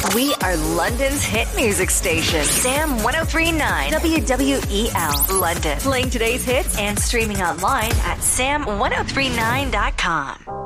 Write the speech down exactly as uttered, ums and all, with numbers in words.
We are London's hit music station. Sam one oh three point nine W W E L, London. Playing today's hits and streaming online at sam one oh three nine dot com.